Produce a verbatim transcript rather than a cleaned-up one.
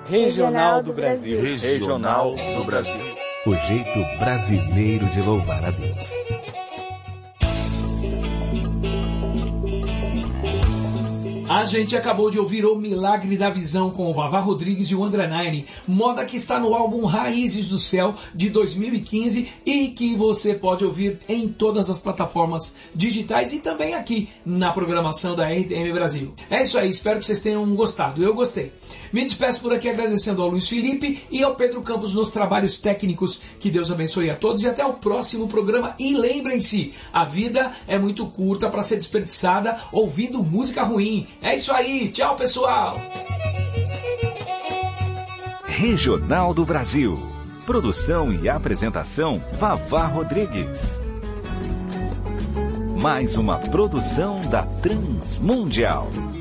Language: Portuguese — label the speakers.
Speaker 1: Regional do Brasil.
Speaker 2: Regional do Brasil.
Speaker 3: O jeito brasileiro de louvar a Deus.
Speaker 4: A gente acabou de ouvir O Milagre da Visão com o Vavá Rodrigues e o André Nine, moda que está no álbum Raízes do Céu de dois mil e quinze e que você pode ouvir em todas as plataformas digitais e também aqui na programação da R T M Brasil. É isso aí, espero que vocês tenham gostado, eu gostei. Me despeço por aqui agradecendo ao Luiz Felipe e ao Pedro Campos nos trabalhos técnicos, que Deus abençoe a todos e até o próximo programa. E lembrem-se, a vida é muito curta para ser desperdiçada ouvindo música ruim. É isso aí, tchau pessoal!
Speaker 3: Regional do Brasil. Produção e apresentação Vavá Rodrigues. Mais uma produção da Transmundial.